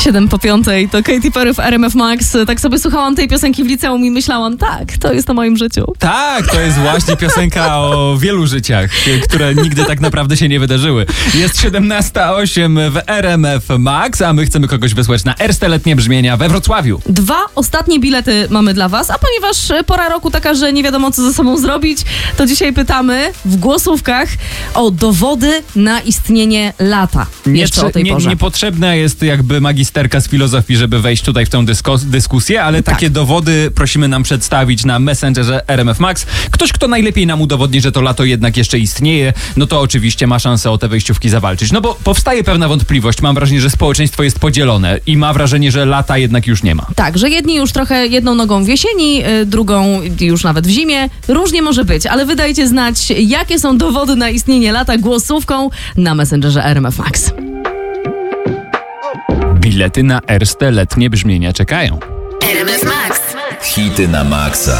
7:05 to Katy Perry w RMF Max. Tak sobie słuchałam tej piosenki w liceum i myślałam, tak, to jest o moim życiu. Tak, to jest właśnie piosenka o wielu życiach, które nigdy tak naprawdę się nie wydarzyły. Jest 17:08 w RMF Max, a my chcemy kogoś wysłać na Erste Letnie Brzmienia we Wrocławiu. 2 ostatnie bilety mamy dla was, a ponieważ pora roku taka, że nie wiadomo co ze sobą zrobić, to dzisiaj pytamy w głosówkach o dowody na istnienie lata. Jeszcze o tej porze. Niepotrzebna jest jakby magisterka z filozofii, żeby wejść tutaj w tę dyskusję, ale takie dowody prosimy nam przedstawić na Messengerze RMF Max. Ktoś, kto najlepiej nam udowodni, że to lato jednak jeszcze istnieje, no to oczywiście ma szansę o te wejściówki zawalczyć. No bo powstaje pewna wątpliwość. Mam wrażenie, że społeczeństwo jest podzielone i ma wrażenie, że lata jednak już nie ma. Tak, że jedni już trochę jedną nogą w jesieni, drugą już nawet w zimie. Różnie może być, ale wydajcie znać, jakie są dowody na istnienie lata głosówką na Messengerze RMF Max. Bilety na Erste Letnie Brzmienia czekają. RMF Max. Hity na maksa.